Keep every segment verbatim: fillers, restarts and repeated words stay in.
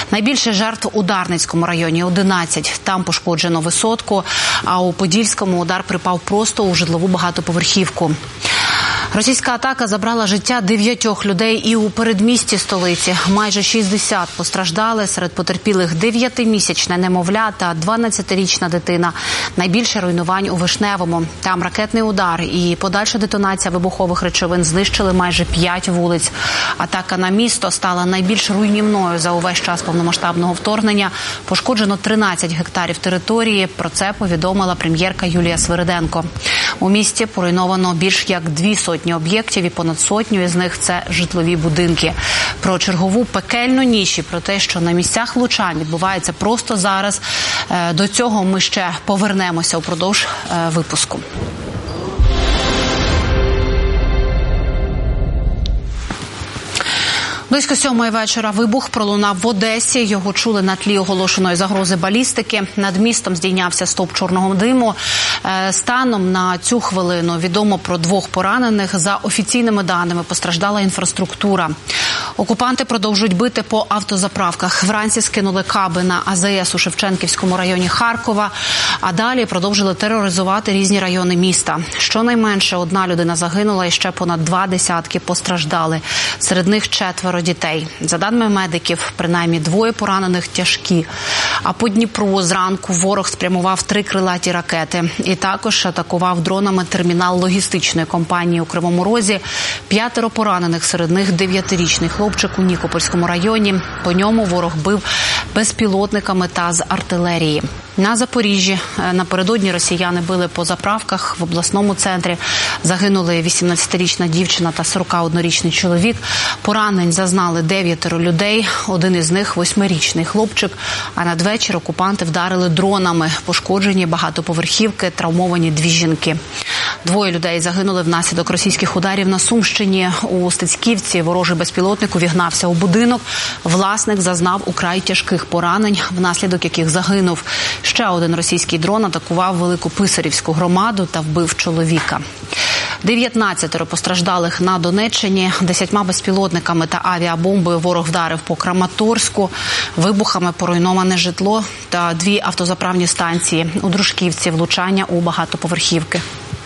Найбільше жертв у Дарницькому районі – одинадцять. Там пошкоджено висотку, а у Подільському удар припав просто у житлову багатоповерхівку. Російська атака забрала життя дев'ятьох людей і у передмісті столиці. Майже шістдесят постраждали, серед потерпілих дев'ятимісячне немовля та дванадцятирічна дитина. Найбільше руйнувань у Вишневому. Там ракетний удар і подальша детонація вибухових речовин знищили майже п'ять вулиць. Атака на місто стала найбільш руйнівною за увесь час повномасштабного вторгнення. Пошкоджено тринадцять гектарів території. Про це повідомила прем'єрка Юлія Свириденко. У місті поруйновано більш як дві сотні об'єктів і понад сотню із них – це житлові будинки. Про чергову пекельну ніч і про те, що на місцях влучань відбувається просто зараз, до цього ми ще повернемося упродовж випуску. Близько сьомої вечора вибух пролунав в Одесі. Його чули на тлі оголошеної загрози балістики. Над містом здійнявся стовп чорного диму. Станом на цю хвилину відомо про двох поранених. За офіційними даними постраждала інфраструктура. Окупанти продовжують бити по автозаправках. Вранці скинули каби на А З С у Шевченківському районі Харкова, а далі продовжили тероризувати різні райони міста. Щонайменше одна людина загинула і ще понад два десятки постраждали. Серед них четверо дітей. За даними медиків, принаймні двоє поранених тяжкі. А по Дніпру зранку ворог спрямував три крилаті ракети. І також атакував дронами термінал логістичної компанії у Кривому Розі. П'ятеро поранених, серед них дев'ятирічний хлопчик у Нікопольському районі. По ньому ворог бив безпілотниками та з артилерії. На Запоріжжі напередодні росіяни били по заправках в обласному центрі. Загинули вісімнадцятирічна дівчина та сорокаоднорічний чоловік. Поранень зазнали дев'ятеро людей, один із них восьмирічний хлопчик. А надвечір окупанти вдарили дронами. Пошкоджені багатоповерхівки, травмовані дві жінки. Двоє людей загинули внаслідок російських ударів на Сумщині. У Стецьківці ворожий безпілотник увігнався у будинок. Власник зазнав украй тяжких поранень, внаслідок яких загинув. Ще один російський дрон атакував Велику Писарівську громаду та вбив чоловіка. дев'ятнадцятеро постраждалих на Донеччині. Десятьма безпілотниками та авіабомбою ворог вдарив по Краматорську. Вибухами поруйноване житло та дві автозаправні станції. У Дружківці влучання у багатоповерхівки.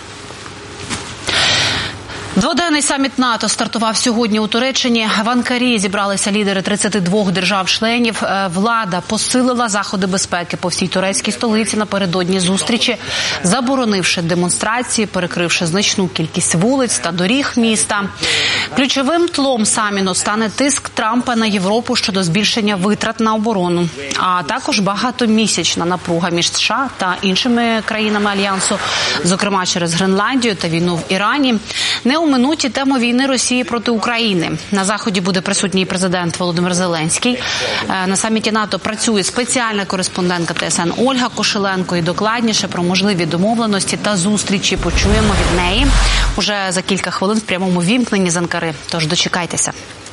Дводенний саміт НАТО стартував сьогодні у Туреччині. В Анкарі зібралися лідери тридцяти двох держав-членів. Влада посилила заходи безпеки по всій турецькій столиці напередодні зустрічі, заборонивши демонстрації, перекривши значну кількість вулиць та доріг міста. Ключовим тлом саміту стане тиск Трампа на Європу щодо збільшення витрат на оборону, а також багатомісячна напруга між США та іншими країнами Альянсу, зокрема через Гренландію та війну в Ірані. Не оминуть і тему війни Росії проти України. На Заході буде присутній президент Володимир Зеленський. На саміті НАТО працює спеціальна кореспондентка Т С Н Ольга Кошеленко. І докладніше про можливі домовленості та зустрічі почуємо від неї уже за кілька хвилин в прямому вімкненні з Анкари. Тож дочекайтеся.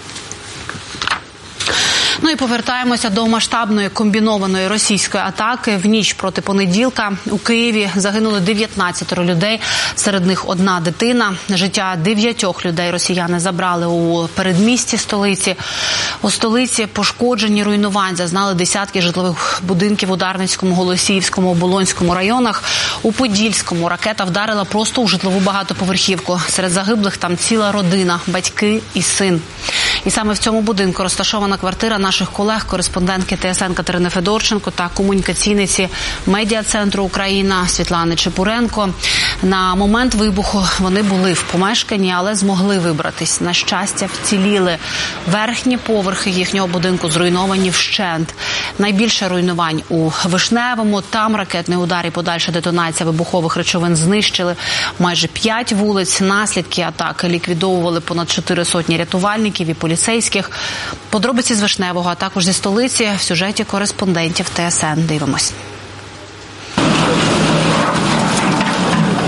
Ну і повертаємося до масштабної комбінованої російської атаки. В ніч проти понеділка у Києві загинули дев'ятнадцятеро людей, серед них одна дитина. Життя дев'ятьох людей росіяни забрали у передмісті столиці. У столиці пошкоджені, руйнувань зазнали десятки житлових будинків у Дарницькому, Голосіївському, Оболонському районах. У Подільському ракета вдарила просто у житлову багатоповерхівку. Серед загиблих там ціла родина, батьки і син. І саме в цьому будинку розташована квартира наших колег, кореспондентки Т С Н Катерини Федорченко та комунікаційниці медіа-центру «Україна» Світлани Чепуренко. На момент вибуху вони були в помешканні, але змогли вибратись. На щастя, вціліли. Верхні поверхи їхнього будинку зруйновані вщент. Найбільше руйнувань у Вишневому. Там ракетний удар і подальша детонація вибухових речовин знищили майже п'ять вулиць. Наслідки атаки ліквідовували понад чотири сотні рятувальників і поліцейських. Подробиці з Вишневого, а також зі столиці в сюжеті кореспондентів Т С Н. Дивимось.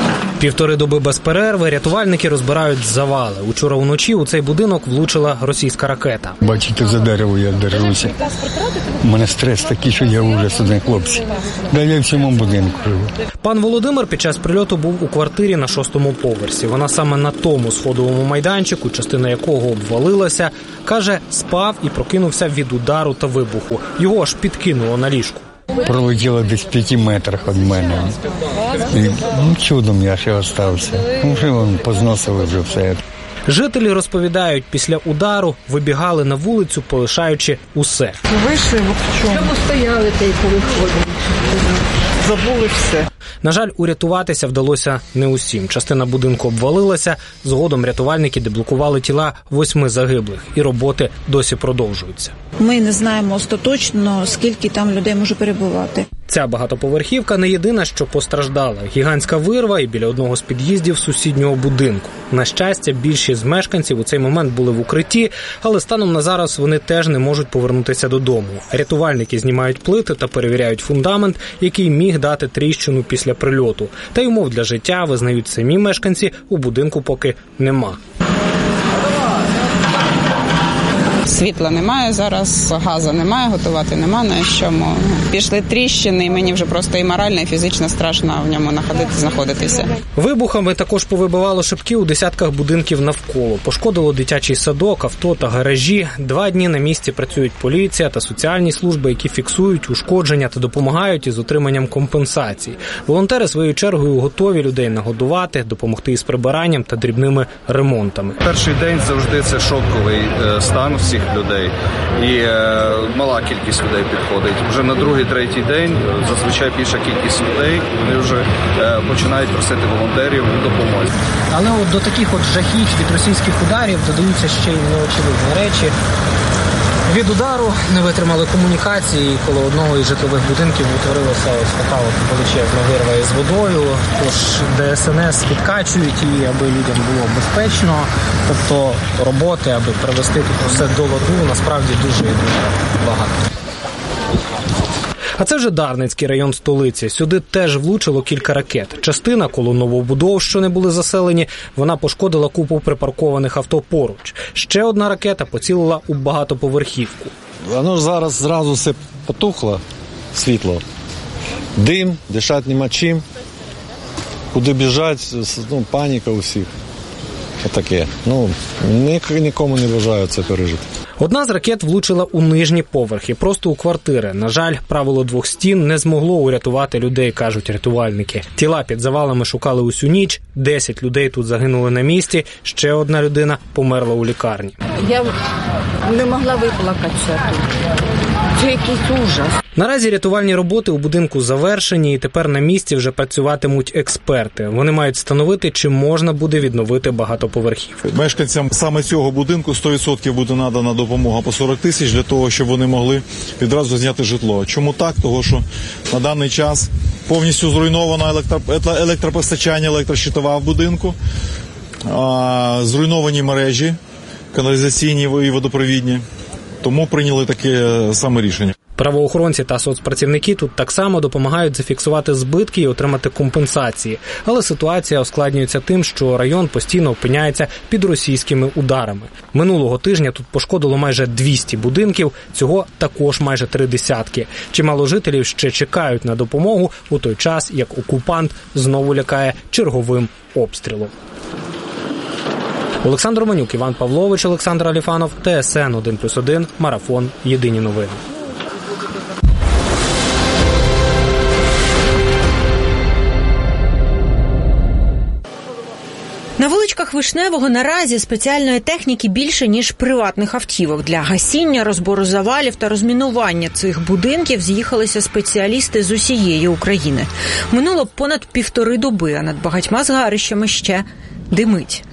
Півтори доби без перерви рятувальники розбирають завали. Учора вночі у цей будинок влучила російська ракета. Бачите, за дерево я держуся. У мене стрес такий, що я ужас один, хлопці. Да я в цьому будинку живу. Пан Володимир під час прильоту був у квартирі на шостому поверсі. Вона саме на тому сходовому майданчику, частина якого обвалилася. Каже, спав і прокинувся від удару та вибуху. Його аж підкинуло на ліжку. Пролетіло десь в п'яти метрах від мене. І, ну, чудом я ще остався. Ну, вже вон позносили вже все. Жителі розповідають, після удару вибігали на вулицю, полишаючи усе. Вийшли, в чому? Чому стояли та й повиходили? Забули все. На жаль, урятуватися вдалося не усім. Частина будинку обвалилася, згодом рятувальники деблокували тіла восьми загиблих, і роботи досі продовжуються. Ми не знаємо остаточно, скільки там людей може перебувати. Ця багатоповерхівка не єдина, що постраждала. Гігантська вирва і біля одного з під'їздів сусіднього будинку. На щастя, більшість з мешканців у цей момент були в укритті, але станом на зараз вони теж не можуть повернутися додому. Рятувальники знімають плити та перевіряють фундамент, який міг дати тріщину після прильоту. Та й умов для життя, визнають самі мешканці, у будинку поки нема. Світла немає зараз, газу немає, готувати нема на що. Пішли тріщини, і мені вже просто і морально, і фізично страшно в ньому знаходитися. Вибухами також повибивало шибки у десятках будинків навколо. Пошкодило дитячий садок, авто та гаражі. Два дні на місці працюють поліція та соціальні служби, які фіксують ушкодження та допомагають із отриманням компенсацій. Волонтери своєю чергою готові людей нагодувати, допомогти із прибиранням та дрібними ремонтами. Перший день завжди це шоковий стан всіх людей, і е, мала кількість людей підходить. Вже на другий, третій день зазвичай більша кількість людей, вони вже е, починають просити волонтерів допомоги. Але от до таких от жахіть від російських ударів додаються ще й неочевидні речі. Від удару не витримали комунікації, коло одного із житлових будинків утворилася ось така от величезна вирва із водою, тож Де Ес Ен Ес підкачують її, аби людям було безпечно. Тобто роботи, аби привести тут все до ладу, насправді дуже і дуже багато. А це вже Дарницький район столиці. Сюди теж влучило кілька ракет. Частина коло новобудов, що не були заселені, вона пошкодила купу припаркованих авто поруч. Ще одна ракета поцілила у багатоповерхівку. Воно ж зараз зразу все потухло, світло. Дим, дишати нема чим. Куди біжать, ну, паніка у всіх. Отаке. Ну, нікому не бажаю це пережити. Одна з ракет влучила у нижні поверхи, просто у квартири. На жаль, правило двох стін не змогло урятувати людей, кажуть рятувальники. Тіла під завалами шукали усю ніч, десять людей тут загинули на місці, ще одна людина померла у лікарні. Я не могла виплакатися тут. Це якийсь ужас. Наразі рятувальні роботи у будинку завершені, і тепер на місці вже працюватимуть експерти. Вони мають встановити, чи можна буде відновити багатоповерхівку. Мешканцям саме цього будинку сто відсотків буде надана допомога по сорок тисяч для того, щоб вони могли відразу зняти житло. Чому так? Того, що на даний час повністю зруйновано електро... електропостачання, електрощитова в будинку, а, зруйновані мережі каналізаційні і водопровідні. Тому прийняли таке саме рішення. Правоохоронці та соцпрацівники тут так само допомагають зафіксувати збитки і отримати компенсації. Але ситуація ускладнюється тим, що район постійно опиняється під російськими ударами. Минулого тижня тут пошкодило майже двісті будинків, цього також майже три десятки. Чимало жителів ще чекають на допомогу у той час, як окупант знову лякає черговим обстрілом. Олександр Романюк, Іван Павлович, Олександр Аліфанов, Т С Н один плюс один, Марафон, Єдині новини. На вуличках Вишневого наразі спеціальної техніки більше, ніж приватних автівок. Для гасіння, розбору завалів та розмінування цих будинків з'їхалися спеціалісти з усієї України. Минуло понад півтори доби, а над багатьма згарищами ще димить.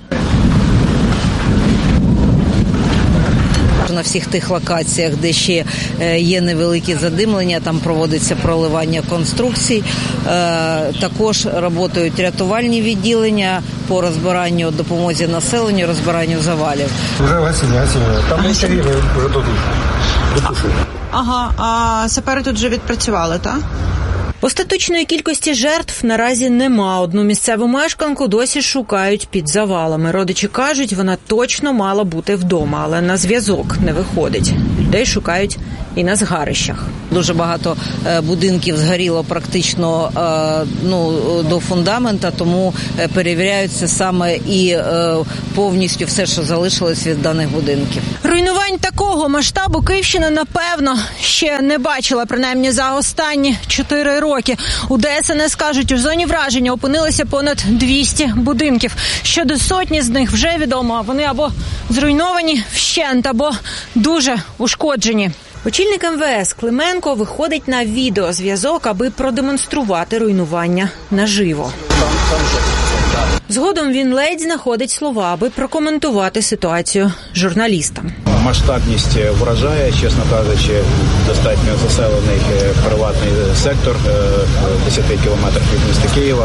На всіх тих локаціях, де ще є невеликі задимлення, там проводиться проливання конструкцій. Також працюють рятувальні відділення по розбиранню, допомозі населенню, розбиранню завалів. Вже гасіння, гасіння. Там не чарівні, вже дотушують. Ага, а сапери тут вже відпрацювали, так? Остаточної кількості жертв наразі нема. Одну місцеву мешканку досі шукають під завалами. Родичі кажуть, вона точно мала бути вдома, але на зв'язок не виходить. Людей шукають і на згарищах. Дуже багато будинків згоріло практично ну, до фундамента, тому перевіряються саме і повністю все, що залишилось від даних будинків. Руйнувань такого масштабу Київщина, напевно, ще не бачила, принаймні за останні чотири роки. У Де Ес Ен Ес кажуть, у зоні враження опинилося понад двісті будинків. Щодо сотні з них вже відомо, а вони або зруйновані вщент, або дуже ушкоджені. Очільник Ем Ве Ес Клименко виходить на відеозв'язок, аби продемонструвати руйнування наживо. Згодом він ледь знаходить слова, аби прокоментувати ситуацію журналістам. Масштабність вражає, чесно кажучи, достатньо заселений приватний сектор в десяти кілометрах від міста Києва.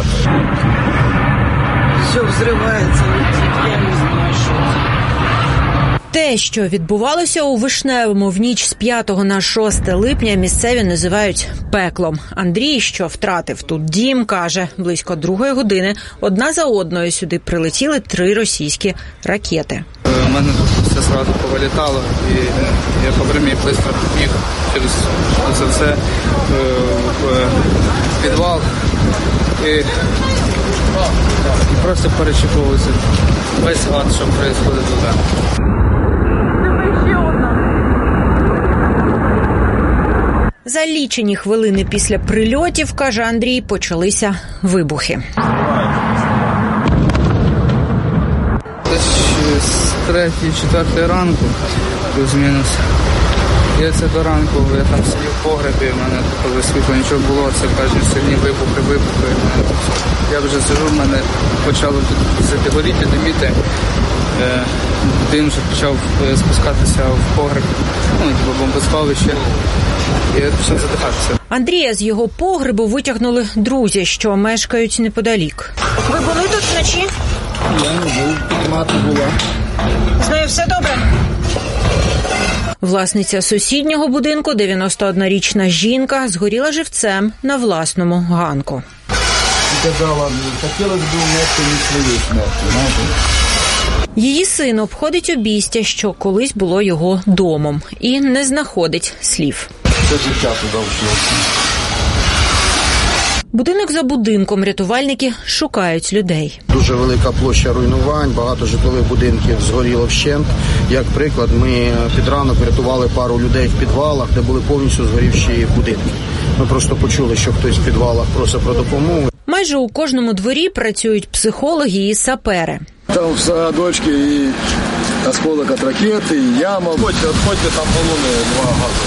Все взривається, я не знаю, що це. Те, що відбувалося у Вишневому в ніч з п'ятого на шосте липня, місцеві називають пеклом. Андрій, що втратив тут дім, каже, близько другої години одна за одною сюди прилетіли три російські ракети. У мене тут все одразу повилітало, і я по времени швидко біг через це все в підвал і, і просто перечіповувався весь ад, що відбувається тут. За лічені хвилини після прильотів, каже Андрій, почалися вибухи. З третьої, четвертої ранку, плюс-мінус. Я це до ранку, я там сидів в погребі, в мене коли світло нічого було, це кожні сильні вибухи, вибухи. Я вже сижу, в мене почало тут горіти, диміти. Дим вже почав спускатися в погреб, ну, бомбосховище, і я почав задихатися. Андрія з його погребу витягнули друзі, що мешкають неподалік. Ви були тут вночі? Я не був, мати була. З нею все добре? Власниця сусіднього будинку, дев'яностооднорічна жінка, згоріла живцем на власному ганку. Казала, хотілося б умерти не своєї смерті, знаєте. Її син обходить обійстя, що колись було його домом, і не знаходить слів. Це життя туди вчилося. Будинок за будинком рятувальники шукають людей. Дуже велика площа руйнувань, багато житлових будинків згоріло вщент. Як приклад, ми під ранок врятували пару людей в підвалах, де були повністю згорівші будинки. Ми просто почули, що хтось в підвалах просить про допомогу. Майже у кожному дворі працюють психологи і сапери. Там в садочке и осколок от ракеты, и яма. Отходьте, отходьте, там балони два газу.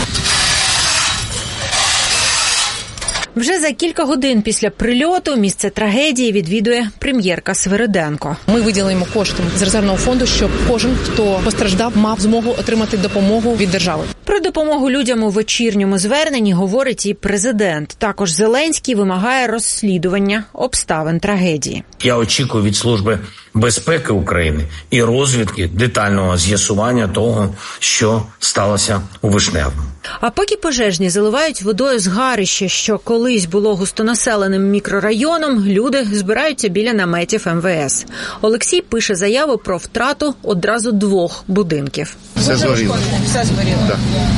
Вже за кілька годин після прильоту місце трагедії відвідує прем'єрка Свириденко. Ми виділимо кошти з резервного фонду, щоб кожен, хто постраждав, мав змогу отримати допомогу від держави. Про допомогу людям у вечірньому зверненні говорить і президент. Також Зеленський вимагає розслідування обставин трагедії. Я очікую від Служби безпеки України і розвідки детального з'ясування того, що сталося у Вишневому. А поки пожежні заливають водою згарище, що колись було густонаселеним мікрорайоном, люди збираються біля наметів Ем Ве Ес. Олексій пише заяву про втрату одразу двох будинків. Все згоріло. Все згоріло. Так.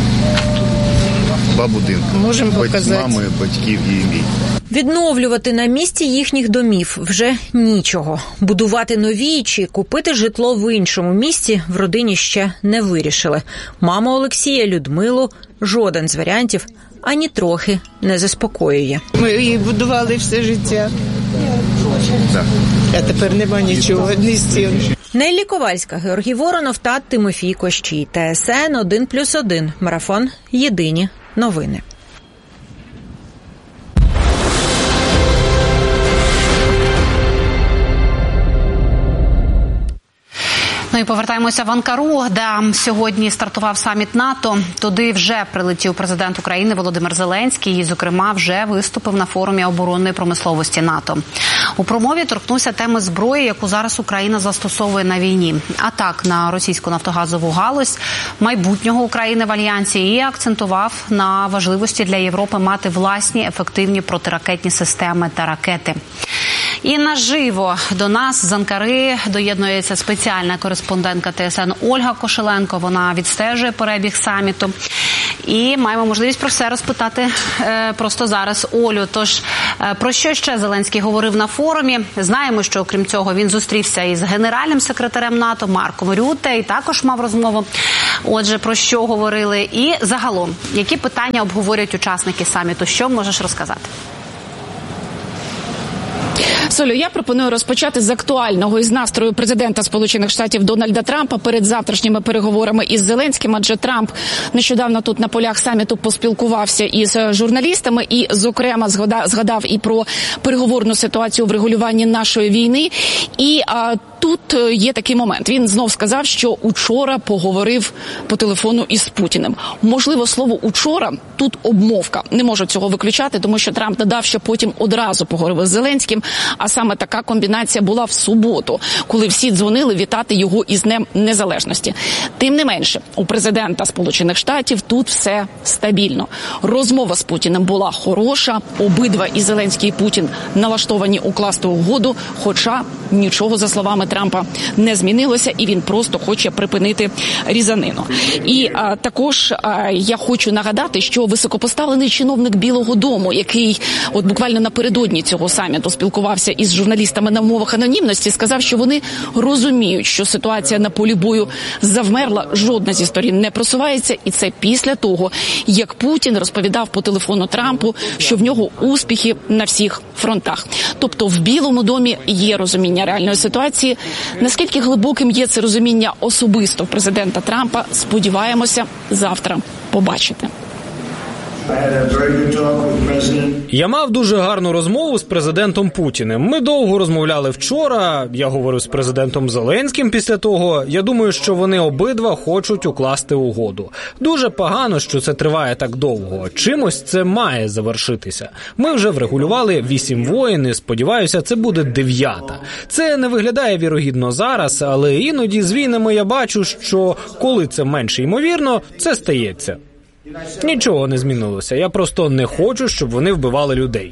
Два будинки. Можемо показати. Мами, батьків і мій. Відновлювати на місці їхніх домів вже нічого. Будувати нові чи купити житло в іншому місці в родині ще не вирішили. Мама Олексія Людмилу жоден з варіантів ані трохи не заспокоює. Ми її будували все життя. Так. А тепер нема нічого, ні стін. Неллі Ковальська, Георгій Воронов та Тимофій Кощій. Те Ес Ен один плюс один. Марафон. Єдині новини. Ну і повертаємося в Анкару, де сьогодні стартував саміт НАТО. Туди вже прилетів президент України Володимир Зеленський і, зокрема, вже виступив на форумі оборонної промисловості НАТО. У промові торкнувся теми зброї, яку зараз Україна застосовує на війні. Атак на російську нафтогазову галузь, майбутнього України в Альянсі і акцентував на важливості для Європи мати власні ефективні протиракетні системи та ракети. І наживо до нас з Анкари доєднується спеціальна кореспондентка ТСН Ольга Кошеленко. Вона відстежує перебіг саміту. І маємо можливість про все розпитати е, просто зараз Олю. Тож, е, про що ще Зеленський говорив на форумі? Знаємо, що, окрім цього, він зустрівся із генеральним секретарем НАТО Марком Рютте і також мав розмову. Отже, про що говорили? І загалом, які питання обговорюють учасники саміту? Що можеш розказати? Солю, я пропоную розпочати з актуального із настрою президента Сполучених Штатів Дональда Трампа перед завтрашніми переговорами із Зеленським, адже Трамп нещодавно тут на полях саміту поспілкувався із журналістами і, зокрема, згадав, згадав і про переговорну ситуацію в регулюванні нашої війни. І а, тут є такий момент. Він знов сказав, що учора поговорив по телефону із Путіним. Можливо, слово «учора» тут обмовка. Не можу цього виключати, тому що Трамп додав, що потім одразу поговорив із Зеленським. А саме така комбінація була в суботу, коли всі дзвонили вітати його із Днем Незалежності. Тим не менше, у президента Сполучених Штатів тут все стабільно. Розмова з Путіним була хороша, обидва і Зеленський, і Путін налаштовані укласти угоду, хоча нічого, за словами Трампа, не змінилося, і він просто хоче припинити різанину. І а, також а, я хочу нагадати, що високопоставлений чиновник Білого дому, який от буквально напередодні цього саміту спілкувався із журналістами на умовах анонімності, сказав, що вони розуміють, що ситуація на полі бою завмерла, жодна зі сторін не просувається, і це після того, як Путін розповідав по телефону Трампу, що в нього успіхи на всіх фронтах. Тобто в Білому домі є розуміння реальної ситуації. Наскільки глибоким є це розуміння особисто президента Трампа, сподіваємося завтра побачити. Я мав дуже гарну розмову з президентом Путіним. Ми довго розмовляли вчора, я говорив з президентом Зеленським після того. Я думаю, що вони обидва хочуть укласти угоду. Дуже погано, що це триває так довго. Чимось це має завершитися. Ми вже врегулювали вісім воєн і, сподіваюся, це буде дев'ята. Це не виглядає вірогідно зараз, але іноді з війнами я бачу, що коли це менше ймовірно, це стається. Нічого не змінилося. Я просто не хочу, щоб вони вбивали людей.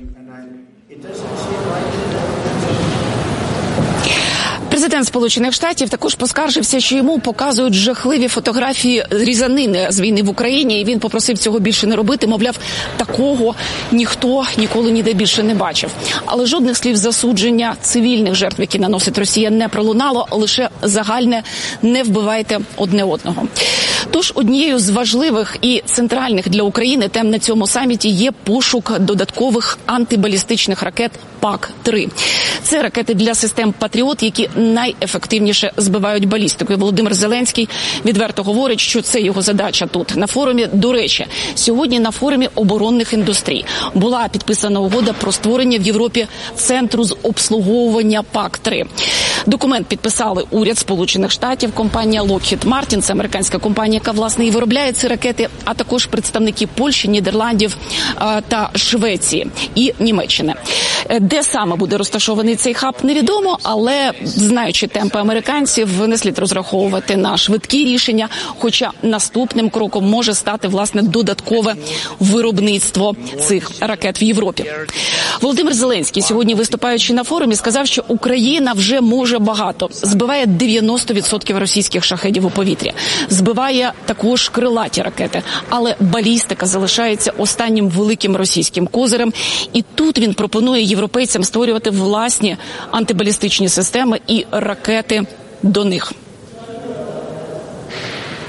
Президент Сполучених Штатів також поскаржився, що йому показують жахливі фотографії різанини з війни в Україні, і він попросив цього більше не робити. Мовляв, такого ніхто ніколи ніде більше не бачив. Але жодних слів засудження цивільних жертв, які наносить Росія, не пролунало, лише загальне «не вбивайте одне одного». Тож однією з важливих і центральних для України тем на цьому саміті є пошук додаткових антибалістичних ракет пак три. Це ракети для систем «Патріот», які найефективніше збивають балістику. І Володимир Зеленський відверто говорить, що це його задача тут, на форумі. До речі, сьогодні на форумі оборонних індустрій була підписана угода про створення в Європі центру з обслуговування пак три. Документ підписали уряд Сполучених Штатів, компанія Lockheed Martin, це американська компанія, яка, власне, і виробляє ці ракети, а також представники Польщі, Нідерландів а, та Швеції і Німеччини. Де саме буде розташований цей хаб, невідомо, але, знаючи темпи американців, не слід розраховувати на швидкі рішення, хоча наступним кроком може стати, власне, додаткове виробництво цих ракет в Європі. Володимир Зеленський сьогодні, виступаючи на форумі, сказав, що Україна вже може багато. Збиває дев'яносто відсотків російських шахедів у повітрі. Збиває також крилаті ракети. Але балістика залишається останнім великим російським козирем. І тут він пропонує європейцям створювати власні антибалістичні системи і ракети до них.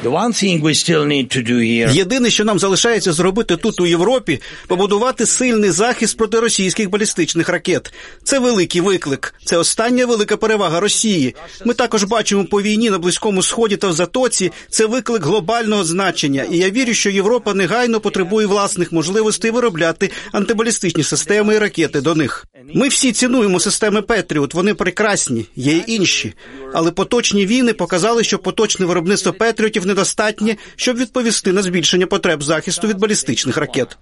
Єдине, що нам залишається зробити тут, у Європі, побудувати сильний захист проти російських балістичних ракет. Це великий виклик. Це остання велика перевага Росії. Ми також бачимо по війні на Близькому Сході та в Затоці. Це виклик глобального значення. І я вірю, що Європа негайно потребує власних можливостей виробляти антибалістичні системи і ракети до них. Ми всі цінуємо системи Петріот. Вони прекрасні. Є й інші. Але поточні війни показали, що поточне виробництво Петріотів недостатнє, щоб відповісти на збільшення потреб захисту від балістичних ракет.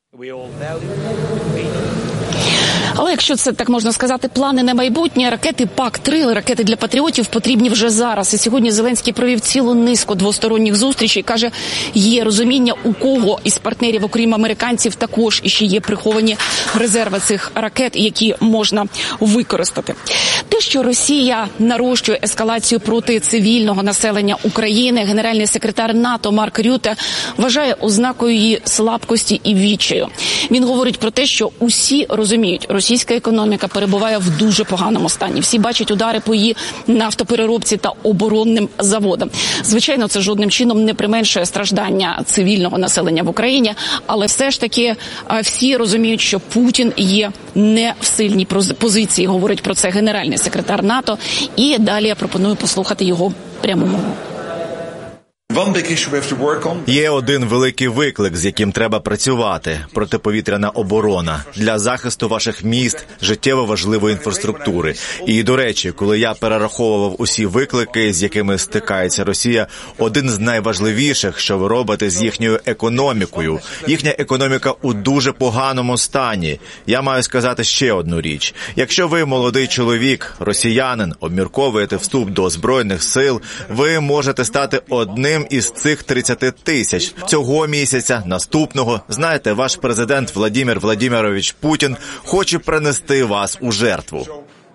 Але якщо це, так можна сказати, плани на майбутнє, ракети пак три, ракети для патріотів потрібні вже зараз. І сьогодні Зеленський провів цілу низку двосторонніх зустрічей. Каже, є розуміння, у кого із партнерів, окрім американців, також іще є приховані резерви цих ракет, які можна використати. Те, що Росія нарощує ескалацію проти цивільного населення України, генеральний секретар НАТО Марк Рюте вважає ознакою її слабкості і відчаю. Він говорить про те, що усі розуміють, російська економіка перебуває в дуже поганому стані. Всі бачать удари по її нафтопереробці та оборонним заводам. Звичайно, це жодним чином не применшує страждання цивільного населення в Україні, але все ж таки всі розуміють, що Путін є не в сильній позиції, говорить про це генеральний секретар НАТО. І далі я пропоную послухати його пряму мову. Є один великий виклик, з яким треба працювати – протиповітряна оборона для захисту ваших міст, життєво важливої інфраструктури. І, до речі, коли я перераховував усі виклики, з якими стикається Росія, один з найважливіших, що ви робите з їхньою економікою. Їхня економіка у дуже поганому стані. Я маю сказати ще одну річ. Якщо ви, молодий чоловік, росіянин, обмірковуєте вступ до Збройних сил, ви можете стати одним із цих тридцяти тисяч. Цього місяця, наступного, знаєте, ваш президент Владимир Владимирович Путін хоче принести вас у жертву.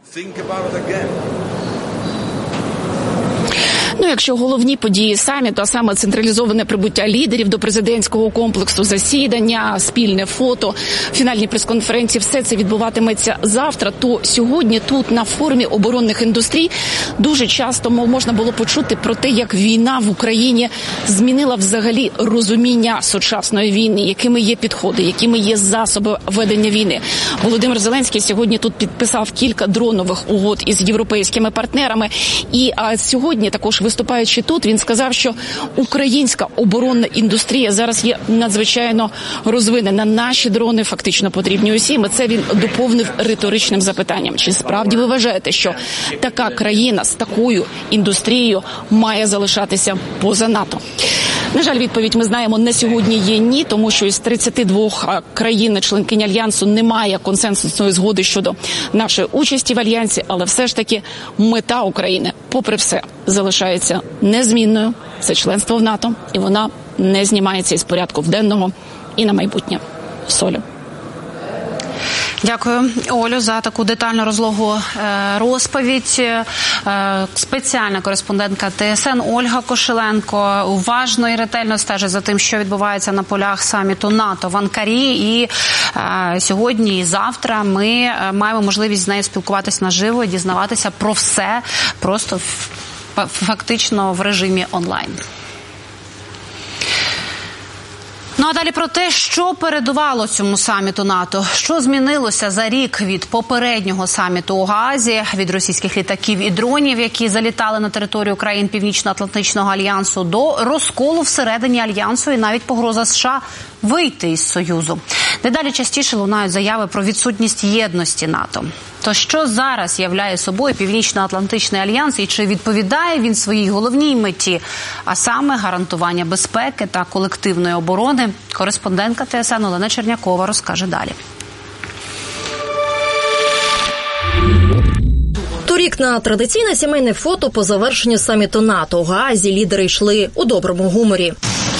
Ну, якщо головні події саміту, а саме централізоване прибуття лідерів до президентського комплексу, засідання, спільне фото, фінальні прес-конференції, все це відбуватиметься завтра, то сьогодні тут на форумі оборонних індустрій дуже часто можна було почути про те, як війна в Україні змінила взагалі розуміння сучасної війни, якими є підходи, якими є засоби ведення війни. Володимир Зеленський сьогодні тут підписав кілька дронових угод із європейськими партнерами. І а, сьогодні також виступаючи тут, він сказав, що українська оборонна індустрія зараз є надзвичайно розвинена. Наші дрони фактично потрібні усім. І це він доповнив риторичним запитанням. Чи справді ви вважаєте, що така країна з такою індустрією має залишатися поза НАТО? На жаль, відповідь ми знаємо на сьогодні є ні, тому що із тридцяти двох країн-членкинь Альянсу немає консенсусної згоди щодо нашої участі в Альянсі, але все ж таки мета України, попри все, залишається незмінною. Це членство в НАТО, і вона не знімається із порядку денного і на майбутнє. Солю. Дякую, Олю, за таку детальну розлогу розповідь. Спеціальна кореспондентка ТСН Ольга Кошеленко уважно і ретельно стежить за тим, що відбувається на полях саміту НАТО в Анкарі. І сьогодні і завтра ми маємо можливість з нею спілкуватися наживо і дізнаватися про все просто фактично в режимі онлайн. Ну а далі про те, що передувало цьому саміту НАТО, що змінилося за рік від попереднього саміту у Гаазі, від російських літаків і дронів, які залітали на територію країн Північно-Атлантичного альянсу, до розколу всередині альянсу і навіть погроза США вийти із Союзу. Дедалі частіше лунають заяви про відсутність єдності НАТО. То що зараз являє собою Північно-Атлантичний альянс і чи відповідає він своїй головній меті, а саме гарантування безпеки та колективної оборони? Кореспондентка ТСН Олена Чернякова розкаже далі. Торік на традиційне сімейне фото по завершенню саміту НАТО у Гаазі лідери йшли у доброму гуморі.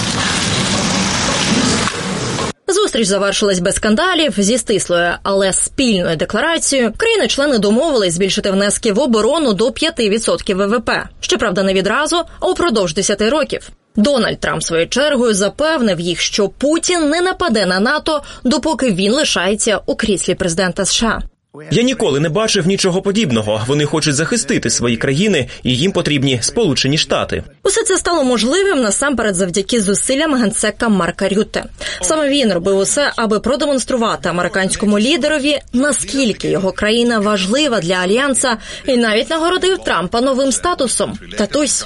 Зустріч завершилась без скандалів, зі стислою, але спільною декларацією. Країни-члени домовились збільшити внески в оборону до п'яти відсотків ВВП. Щоправда, не відразу, а упродовж десяти років. Дональд Трамп своєю чергою запевнив їх, що Путін не нападе на НАТО, допоки він лишається у кріслі президента США. Я ніколи не бачив нічого подібного. Вони хочуть захистити свої країни, і їм потрібні Сполучені Штати. Усе це стало можливим насамперед завдяки зусиллям генсека Марка Рютте. Саме він робив усе, аби продемонструвати американському лідерові, наскільки його країна важлива для Альянса, і навіть нагородив Трампа новим статусом – татусь.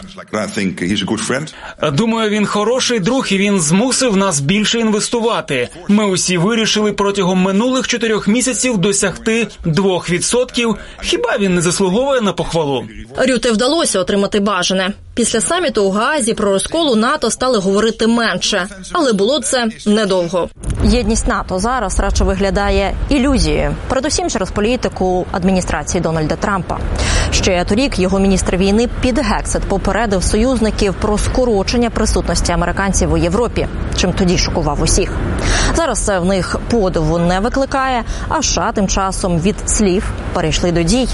Думаю, він хороший друг, і він змусив нас більше інвестувати. Ми усі вирішили протягом минулих чотирьох місяців досягти двох відсотків. Хіба він не заслуговує на похвалу? Рютте вдалося отримати бажане. Після саміту у Гаазі про розкол у НАТО стали говорити менше, але було це недовго. Єдність НАТО зараз радше виглядає ілюзією, передусім через політику адміністрації Дональда Трампа. Ще торік його міністр війни Піт Гексет попередив союзників про скорочення присутності американців у Європі, чим тоді шокував усіх. Зараз це в них подиву не викликає, а США тим часом від слів перейшли до дій.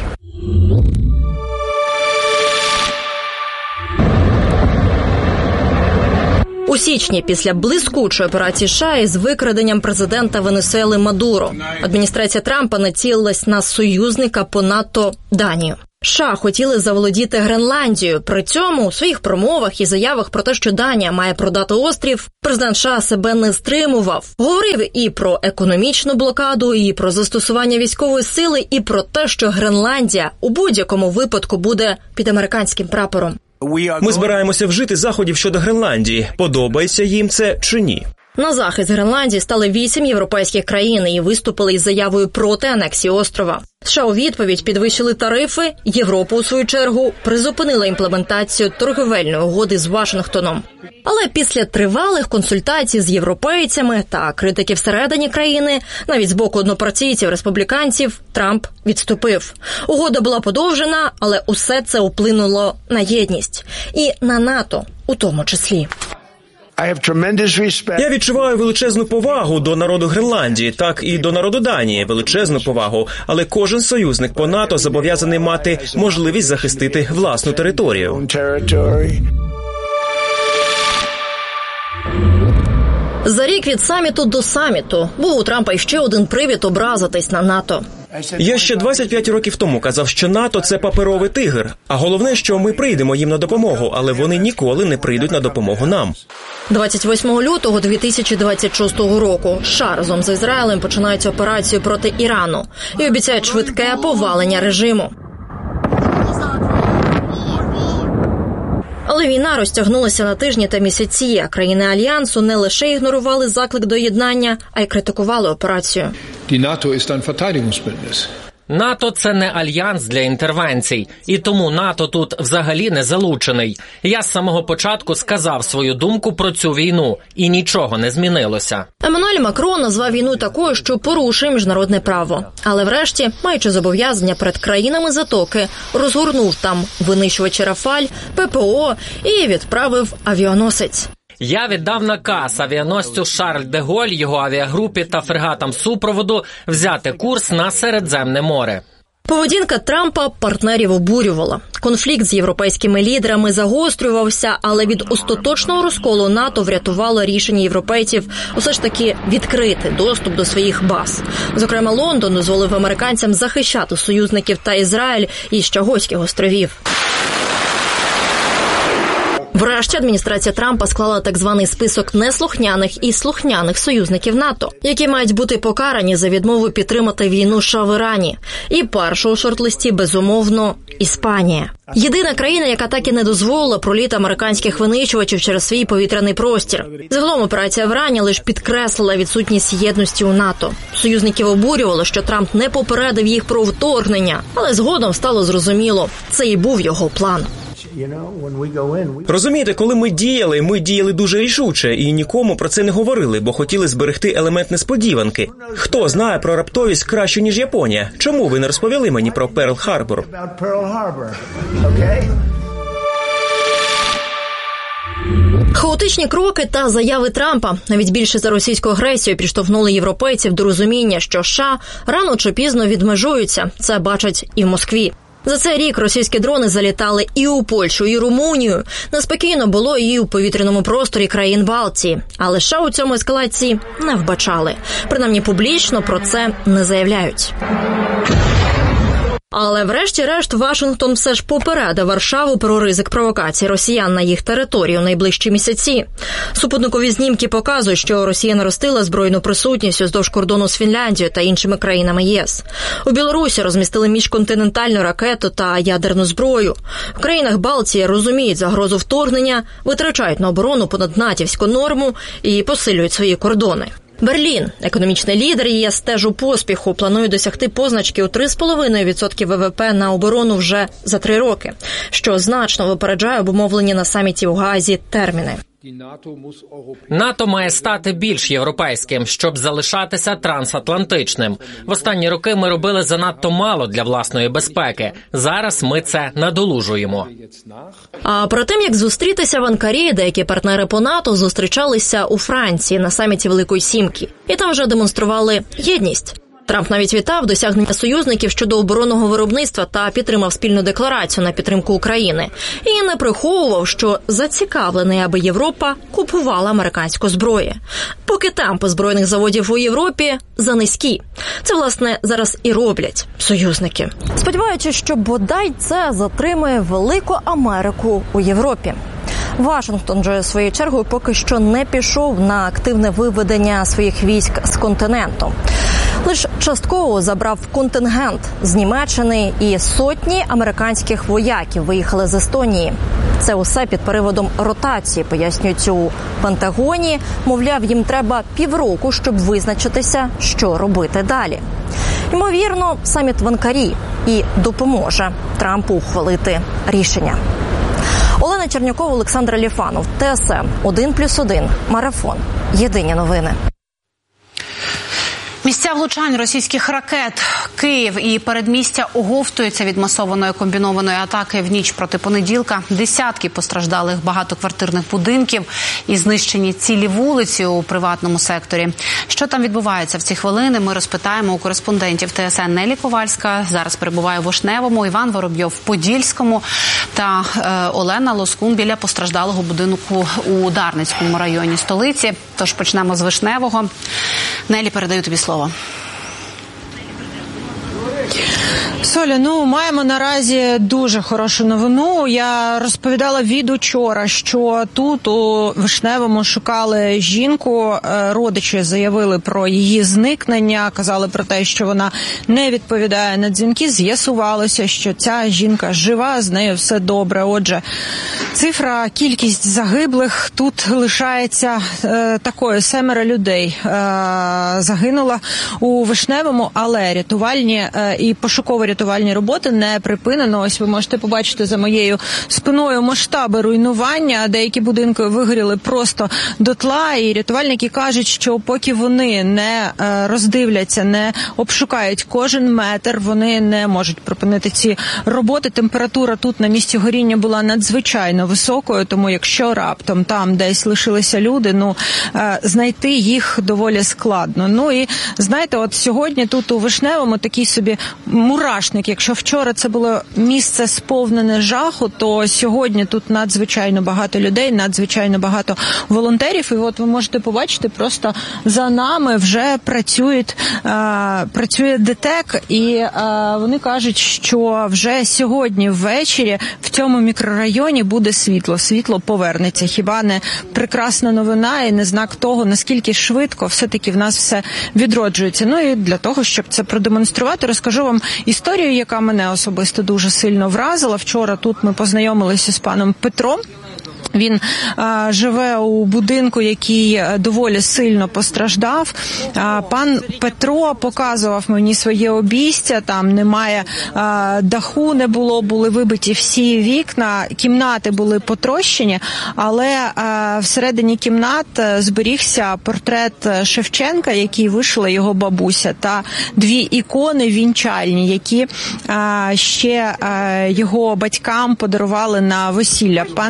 У січні, після блискучої операції США із викраденням президента Венесуели Мадуро, адміністрація Трампа націлилась на союзника по НАТО Данію. США хотіли заволодіти Гренландією. При цьому у своїх промовах і заявах про те, що Данія має продати острів, президент США себе не стримував. Говорив і про економічну блокаду, і про застосування військової сили, і про те, що Гренландія у будь-якому випадку буде під американським прапором. Ми збираємося вжити заходів щодо Гренландії. Подобається їм це чи ні? На захист Гренландії стали вісім європейських країн і виступили із заявою проти анексії острова. США у відповідь підвищили тарифи, Європа, у свою чергу, призупинила імплементацію торговельної угоди з Вашингтоном. Але після тривалих консультацій з європейцями та критики всередині країни, навіть з боку однопартійців республіканців, Трамп відступив. Угода була подовжена, але усе це вплинуло на єдність. І на НАТО у тому числі. Я відчуваю величезну повагу до народу Гренландії, так і до народу Данії, величезну повагу. Але кожен союзник по НАТО зобов'язаний мати можливість захистити власну територію. За рік від саміту до саміту був у Трампа іще один привід образитись на НАТО. Я ще двадцять п'ять років тому казав, що НАТО – це паперовий тигр. А головне, що ми прийдемо їм на допомогу, але вони ніколи не прийдуть на допомогу нам. двадцять восьмого лютого дві тисячі двадцять шостого року США разом з Ізраїлем починають операцію проти Ірану і обіцяють швидке повалення режиму. Але війна розтягнулася на тижні та місяці, а країни Альянсу не лише ігнорували заклик до єднання, а й критикували операцію. НАТО – це не альянс для інтервенцій, і тому НАТО тут взагалі не залучений. Я з самого початку сказав свою думку про цю війну, і нічого не змінилося. Еммануель Макрон назвав війну такою, що порушує міжнародне право. Але врешті, маючи зобов'язання перед країнами Затоки, розгорнув там винищувачі «Рафаль», ППО і відправив авіаносець. Я віддав наказ авіаносцю «Шарль де Голь», його авіагрупі та фрегатам супроводу взяти курс на Середземне море. Поведінка Трампа партнерів обурювала. Конфлікт з європейськими лідерами загострювався, але від остаточного розколу НАТО врятувало рішення європейців усе ж таки відкрити доступ до своїх баз. Зокрема, Лондон дозволив американцям захищати союзників та Ізраїль із Чагоських островів. Врешті адміністрація Трампа склала так званий список неслухняних і слухняних союзників НАТО, які мають бути покарані за відмову підтримати війну США в Ірані. І перша у шорт-листі, безумовно, Іспанія. Єдина країна, яка так і не дозволила проліт американських винищувачів через свій повітряний простір. Загалом операція в Ірані лише підкреслила відсутність єдності у НАТО. Союзників обурювало, що Трамп не попередив їх про вторгнення, але згодом стало зрозуміло – це і був його план. Розумієте, коли ми діяли, ми діяли дуже рішуче і нікому про це не говорили, бо хотіли зберегти елемент несподіванки. Хто знає про раптовість краще, ніж Японія? Чому ви не розповіли мені про Перл-Харбор? Хаотичні кроки та заяви Трампа, навіть більше за російську агресію, підштовхнули європейців до розуміння, що США рано чи пізно відмежуються. Це бачать і в Москві. За цей рік російські дрони залітали і у Польщу, і Румунію. Неспокійно було і у повітряному просторі країн Балтії. Але США у цьому ескалації не вбачали. Принаймні публічно про це не заявляють. Але врешті-решт Вашингтон все ж попередив Варшаву про ризик провокації росіян на їх територію у найближчі місяці. Супутникові знімки показують, що Росія наростила збройну присутність уздовж кордону з Фінляндією та іншими країнами ЄС. У Білорусі розмістили міжконтинентальну ракету та ядерну зброю. В країнах Балтії розуміють загрозу вторгнення, витрачають на оборону понад натівську норму і посилюють свої кордони. Берлін, економічний лідер ЄС, теж у поспіху, планує досягти позначки у три з половиною відсотки ВВП на оборону вже за три роки, що значно випереджає обумовлені на саміті у Гаазі терміни. НАТО має стати більш європейським, щоб залишатися трансатлантичним. В останні роки ми робили занадто мало для власної безпеки. Зараз ми це надолужуємо. А про тим, як зустрітися в Анкарі, деякі партнери по НАТО зустрічалися у Франції на саміті Великої Сімки. І там вже демонстрували єдність. Трамп навіть вітав досягнення союзників щодо оборонного виробництва та підтримав спільну декларацію на підтримку України. І не приховував, що зацікавлений, аби Європа купувала американську зброю. Поки темпи збройних заводів у Європі занизькі. Це, власне, зараз і роблять союзники. Сподіваючись, що бодай це затримує велику Америку у Європі. Вашингтон же своєю чергою поки що не пішов на активне виведення своїх військ з континенту. Лиш частково забрав контингент з Німеччини, і сотні американських вояків виїхали з Естонії. Це усе під приводом ротації, пояснюють у Пентагоні. Мовляв, їм треба півроку, щоб визначитися, що робити далі. Ймовірно, саміт в Анкарі і допоможе Трампу ухвалити рішення. Олена Чернякова, Олександр Аліфанов, ТСН один плюс один, Марафон. Єдині новини. Місця влучань російських ракет. Київ і передмістя оговтуються від масованої комбінованої атаки в ніч проти понеділка. Десятки постраждалих багатоквартирних будинків і знищені цілі вулиці у приватному секторі. Що там відбувається в ці хвилини, ми розпитаємо у кореспондентів ТСН Нелі Ковальська. Зараз перебуває в Вишневому, Іван Воробйов в Подільському та е, Олена Лоскун біля постраждалого будинку у Дарницькому районі столиці. Тож почнемо з Вишневого. Нелі, передаю тобі слово. Соля, ну, маємо наразі дуже хорошу новину. Я розповідала від учора, що тут у Вишневому шукали жінку. Родичі заявили про її зникнення, казали про те, що вона не відповідає на дзвінки. З'ясувалося, що ця жінка жива, з нею все добре. Отже, цифра, кількість загиблих тут лишається е, такою. Семеро людей е, загинуло у Вишневому, але рятувальні е, і пошукові рятувальні роботи не припинено. Ось ви можете побачити за моєю спиною масштаби руйнування. Деякі будинки вигоріли просто дотла, і рятувальники кажуть, що поки вони не роздивляться, не обшукають кожен метр, вони не можуть припинити ці роботи. Температура тут на місці горіння була надзвичайно високою, тому якщо раптом там десь лишилися люди, ну, знайти їх доволі складно. Ну і, знаєте, от сьогодні тут у Вишневому такий собі мурашник. Якщо вчора це було місце сповнене жаху, то сьогодні тут надзвичайно багато людей, надзвичайно багато волонтерів. І от ви можете побачити, просто за нами вже працюють, е, працює ДТЕК, і е, вони кажуть, що вже сьогодні ввечері в цьому мікрорайоні буде світло. Світло повернеться. Хіба не прекрасна новина і не знак того, наскільки швидко все-таки в нас все відроджується. Ну і для того, щоб це продемонструвати, розкажу вам історію, яка мене особисто дуже сильно вразила. Вчора тут ми познайомилися з паном Петром. Він а, живе у будинку, який доволі сильно постраждав. А, пан Петро показував мені своє обійстя, там немає а, даху, не було, були вибиті всі вікна, кімнати були потрощені, але а, всередині кімнат зберігся портрет Шевченка, який вишила його бабуся, та дві ікони вінчальні, які а, ще а, його батькам подарували на весілля. Пан Петро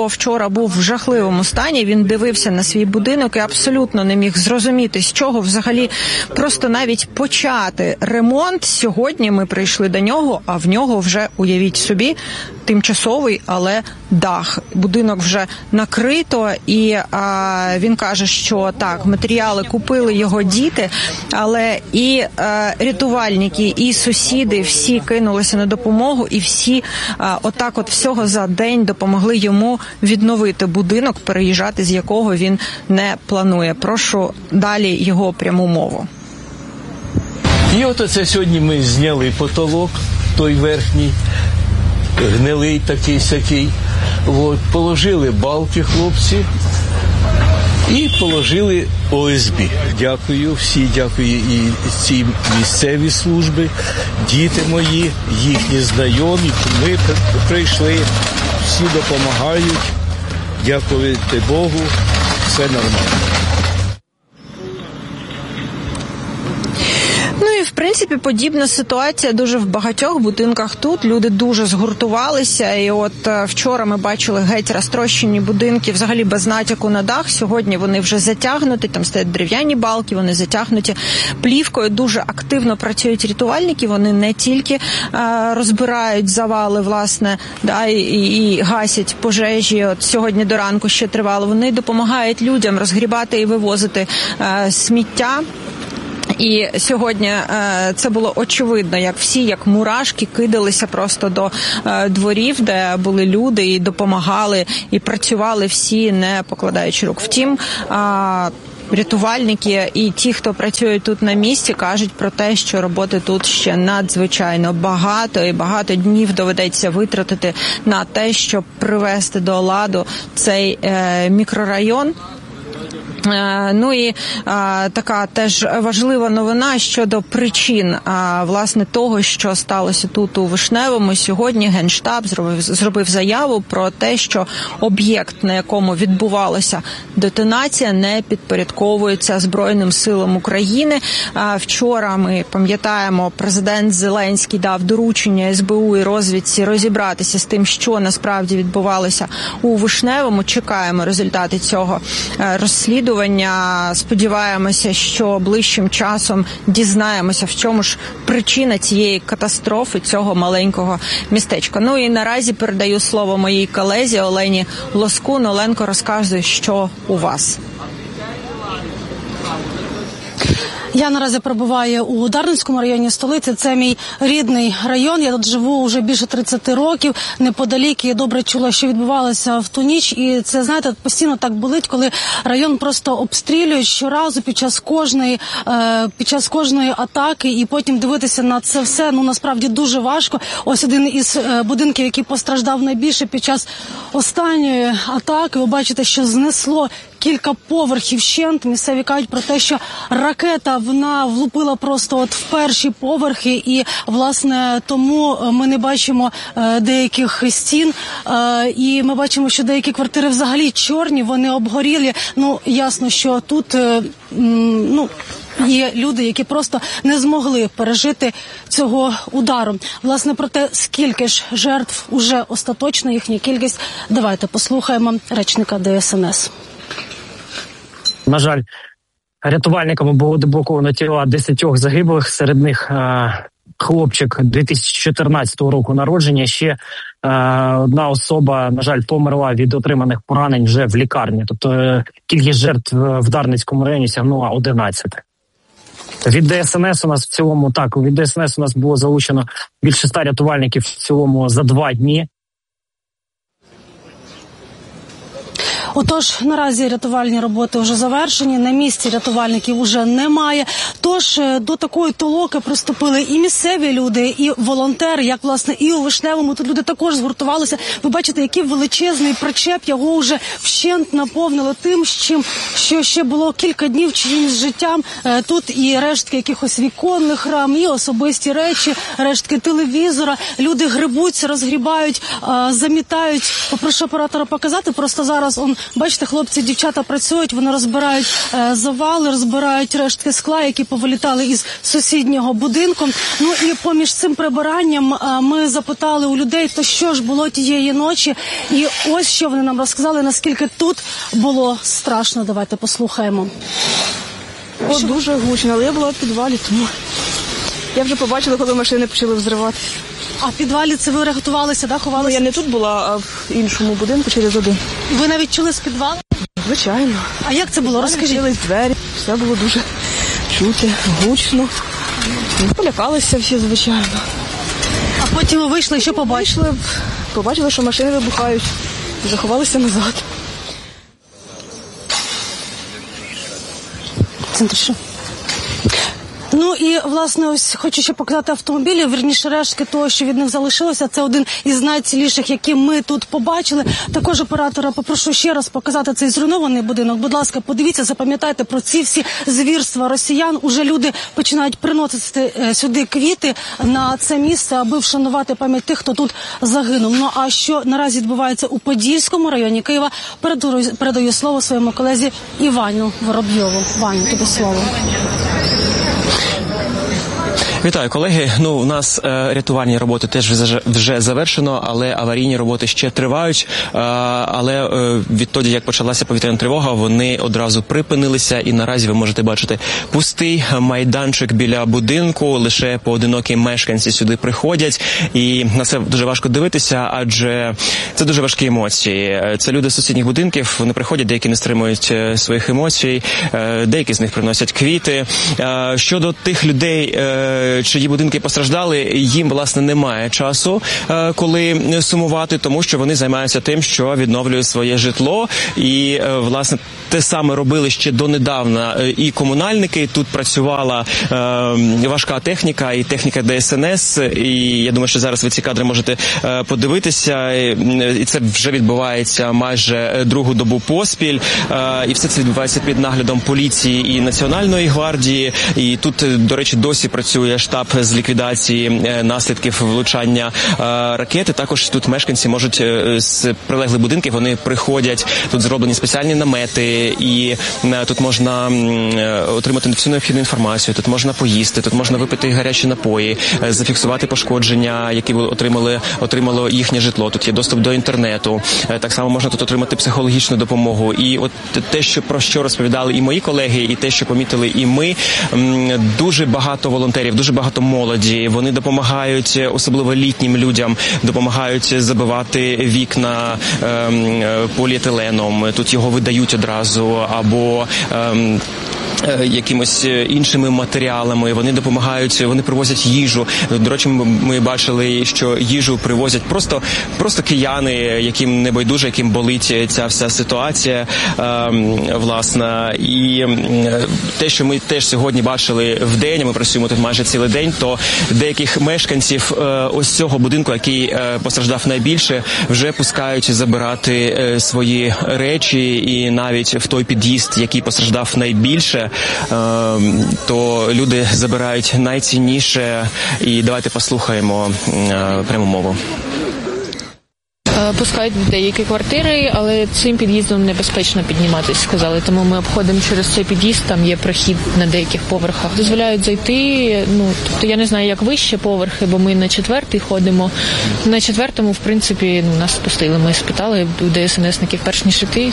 вчора був в жахливому стані. Він дивився на свій будинок і абсолютно не міг зрозуміти, з чого взагалі просто навіть почати ремонт. Сьогодні ми прийшли до нього, а в нього вже, уявіть собі, тимчасовий, але дах. Будинок вже накрито, і а, він каже, що так, матеріали купили його діти, але і а, рятувальники, і сусіди всі кинулися на допомогу, і всі а, отак от всього за день допомогли йому відновити будинок, переїжджати з якого він не планує. Прошу далі його пряму мову. І от оце сьогодні ми зняли потолок, той верхній, гнилий такий-сякий. От, положили балки хлопці і положили О С Б. Дякую, всі дякую і ці місцеві служби, діти мої, їхні знайомі. Ми прийшли, всі допомагають. Дякувати Богу, все нормально. Ну і, в принципі, подібна ситуація дуже в багатьох будинках тут. Люди дуже згуртувалися. І от вчора ми бачили геть розтрощені будинки, взагалі без натяку на дах. Сьогодні вони вже затягнуті, там стоять дерев'яні балки, вони затягнуті плівкою. Дуже активно працюють рятувальники. Вони не тільки а, розбирають завали, власне, да, і, і гасять пожежі. От сьогодні до ранку ще тривало. Вони допомагають людям розгрібати і вивозити а, сміття. І сьогодні е, це було очевидно, як всі, як мурашки, кидалися просто до е, дворів, де були люди, і допомагали, і працювали всі, не покладаючи рук. Втім, е, рятувальники і ті, хто працюють тут на місці, кажуть про те, що роботи тут ще надзвичайно багато, і багато днів доведеться витратити на те, щоб привести до ладу цей е, мікрорайон. Ну і а, така теж важлива новина щодо причин, а, власне, того, що сталося тут у Вишневому. Сьогодні Генштаб зробив, зробив заяву про те, що об'єкт, на якому відбувалася детонація, не підпорядковується Збройним силам України. А, вчора, ми пам'ятаємо, президент Зеленський дав доручення С Б У і розвідці розібратися з тим, що насправді відбувалося у Вишневому. Чекаємо результати цього розслідування. Сподіваємося, що ближчим часом дізнаємося, в чому ж причина цієї катастрофи, цього маленького містечка. Ну і наразі передаю слово моїй колезі Олені Лоскун. Оленко, розказує, що у вас. Я наразі перебуваю у Дарницькому районі столиці. Це мій рідний район. Я тут живу вже більше тридцять років, неподалік, і добре чула, що відбувалося в ту ніч. І це, знаєте, постійно так болить, коли район просто обстрілюють щоразу під час кожної, е, під час кожної атаки. І потім дивитися на це все, ну, насправді дуже важко. Ось один із е, будинків, який постраждав найбільше під час останньої атаки. Ви бачите, що знесло кілька поверхів вщент. Місцеві кажуть про те, що ракета, вона влупила просто от в перші поверхи, і, власне, тому ми не бачимо е, деяких стін, е, і ми бачимо, що деякі квартири взагалі чорні, вони обгорілі. Ну, ясно, що тут, е, м, ну, є люди, які просто не змогли пережити цього удару. Власне, про те, скільки ж жертв уже остаточно, їхня кількість, давайте послухаємо речника Де С Ен С. На жаль, рятувальниками було деблоковано тіла десятьох загиблих, серед них е, хлопчик дві тисячі чотирнадцятого року народження. Ще е, одна особа, на жаль, померла від отриманих поранень вже в лікарні. Тобто е, кількість жертв в Дарницькому районі сягнула одинадцять. Від Де С Ен С у нас в цілому, так, від Де С Ен С у нас було залучено більше ста рятувальників в цілому за два дні. Отож, наразі рятувальні роботи вже завершені, на місці рятувальників вже немає. Тож до такої толоки приступили і місцеві люди, і волонтери, як, власне, і у Вишневому. Тут люди також згуртувалися. Ви бачите, який величезний причеп, його вже вщент наповнило тим, з чим, що ще було кілька днів чиїмсь життям. Тут і рештки якихось віконних рам, і особисті речі, рештки телевізора. Люди грибуться, розгрібають, замітають. Попрошу оператора показати, просто зараз он Бачите, хлопці, дівчата працюють, вони розбирають е, завали, розбирають рештки скла, які повилітали із сусіднього будинку. Ну і поміж цим прибиранням е, ми запитали у людей, то що ж було тієї ночі. І ось що вони нам розказали, наскільки тут було страшно. Давайте послухаємо. О, дуже гучно, але я була в підвалі, тому я вже побачила, коли машини почали взриватися. А в підвалі це ви рятувалися, да, ховалися? Ну, я не тут була, а в іншому будинку через один. Ви навіть чули з підвалу? Звичайно. А як це було? Розкажіть. Відкрились двері, все було дуже чути, гучно. Полякалися всі, звичайно. А потім ви вийшли і що побачили? Побачили, що машини вибухають, заховалися назад. Центр що? Ну і, власне, ось хочу ще показати автомобілі, вірніше рештки того, що від них залишилося. Це один із найціліших, які ми тут побачили. Також оператора попрошу ще раз показати цей зруйнований будинок. Будь ласка, подивіться, запам'ятайте про ці всі звірства росіян. Уже люди починають приносити сюди квіти на це місце, аби вшанувати пам'ять тих, хто тут загинув. Ну а що наразі відбувається у Подільському районі Києва, передаю, передаю слово своєму колезі Івану Воробйову. Ваню, тобі слово. Вітаю, колеги. Ну, у нас е, рятувальні роботи теж вже, вже завершено, але аварійні роботи ще тривають. Е, але е, відтоді, як почалася повітряна тривога, вони одразу припинилися, і наразі ви можете бачити пустий майданчик біля будинку. Лише поодинокі мешканці сюди приходять, і на це дуже важко дивитися, адже це дуже важкі емоції. Це люди з сусідніх будинків, вони приходять, деякі не стримують своїх емоцій, е, деякі з них приносять квіти. Е, щодо тих людей, е, чиї будинки постраждали, їм, власне, немає часу, коли сумувати, тому що вони займаються тим, що відновлюють своє житло. І, власне, те саме робили ще донедавна і комунальники. Тут працювала е, важка техніка і техніка Де Ес Ен Ес. І я думаю, що зараз ви ці кадри можете е, подивитися. І це вже відбувається майже другу добу поспіль. Е, і все це відбувається під наглядом поліції і Національної гвардії. І тут, до речі, досі працює штаб з ліквідації наслідків влучання ракети. Також тут мешканці можуть з прилеглих будинків, вони приходять, тут зроблені спеціальні намети, і тут можна отримати всю необхідну інформацію, тут можна поїсти, тут можна випити гарячі напої, зафіксувати пошкодження, які отримали, отримало їхнє житло. Тут є доступ до інтернету. Так само можна тут отримати психологічну допомогу. І от те, що про що розповідали і мої колеги, і те, що помітили і ми, дуже багато волонтерів, дуже багато молоді. Вони допомагають, особливо літнім людям, допомагають забивати вікна ем, поліетиленом. Тут його видають одразу, або ем, якимось іншими матеріалами. Вони допомагають, вони привозять їжу. До речі, ми бачили, що їжу привозять просто, просто кияни, яким не байдуже, яким болить ця вся ситуація, власне. І те, що ми теж сьогодні бачили в день, ми працюємо тут майже цілий день, то деяких мешканців ось цього будинку, який постраждав найбільше, вже пускають забирати свої речі, і навіть в той під'їзд, який постраждав найбільше, то люди забирають найцінніше. І давайте послухаємо пряму мову. Пускають в деякі квартири, але цим під'їздом небезпечно підніматися, сказали. Тому ми обходимо через цей під'їзд, там є прохід на деяких поверхах. Дозволяють зайти, ну, тобто я не знаю, як вище поверхи, бо ми на четвертий ходимо. На четвертому, в принципі, ну, нас пустили. Ми спитали у Де Ес Ен Есників перш ніж іти.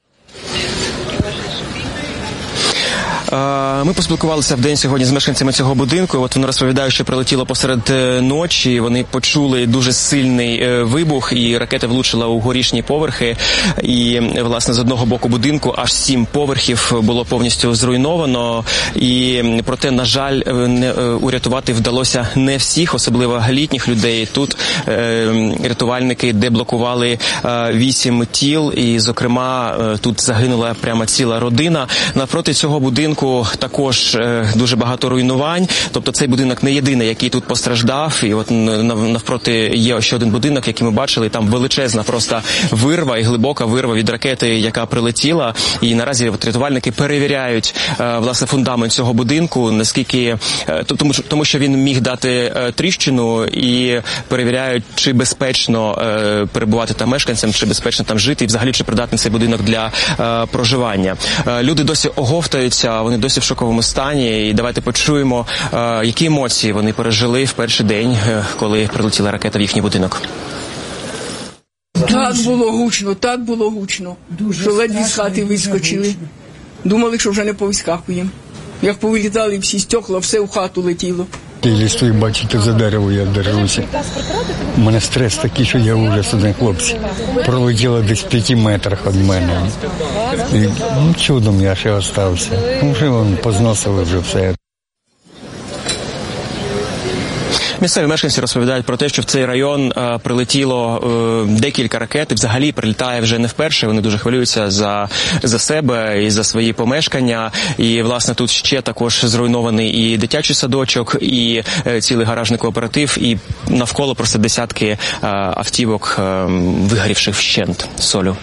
Ми поспілкувалися в день сьогодні з мешканцями цього будинку. От вони розповідають, що прилетіло посеред ночі. Вони почули дуже сильний вибух, і ракета влучила у горішні поверхи. І, власне, з одного боку будинку аж сім поверхів було повністю зруйновано. І, проте, на жаль, не, урятувати вдалося не всіх, особливо літніх людей. Тут е, рятувальники деблокували е, вісім тіл, і, зокрема, тут загинула прямо ціла родина. Навпроти цього будинку будинку також дуже багато руйнувань. Тобто цей будинок не єдиний, який тут постраждав. І от навпроти є ще один будинок, який ми бачили. Там величезна просто вирва і глибока вирва від ракети, яка прилетіла. І наразі от рятувальники перевіряють власне фундамент цього будинку, наскільки тому, тому що він міг дати тріщину, і перевіряють, чи безпечно перебувати там мешканцям, чи безпечно там жити, і взагалі чи придатний цей будинок для проживання. Люди досі оговтаються, вони досі в шоковому стані. І давайте почуємо, які емоції вони пережили в перший день, коли прилетіла ракета в їхній будинок. Так було гучно, так було гучно, що ледве з хати вискочили. Думали, що вже не повискакуємо. Як повилітали всі стекла, все в хату летіло. Я стою, бачите, за дерево я держуся. У мене стрес такий, що я ужас один, хлопці. Пролетіло десь в п'яти метрах від мене. І, ну, чудом я ще остався. Ну, вже вон позносили вже все. Місцеві мешканці розповідають про те, що в цей район е, прилетіло е, декілька ракет, і взагалі прилітає вже не вперше. Вони дуже хвилюються за, за себе і за свої помешкання. І, власне, тут ще також зруйнований і дитячий садочок, і е, цілий гаражний кооператив, і навколо просто десятки е, автівок, е, вигорівших вщент. Солю.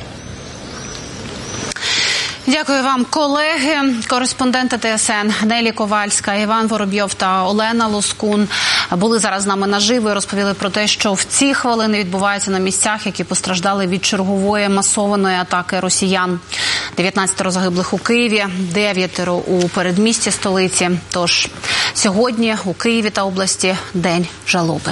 Дякую вам, колеги. Кореспонденти ТСН Нелі Ковальська, Іван Воробйов та Олена Лоскун були зараз з нами наживо і розповіли про те, що в ці хвилини відбувається на місцях, які постраждали від чергової масованої атаки росіян. дев'ятнадцять загиблих у Києві, дев'ять у передмісті столиці. Тож сьогодні у Києві та області день жалоби.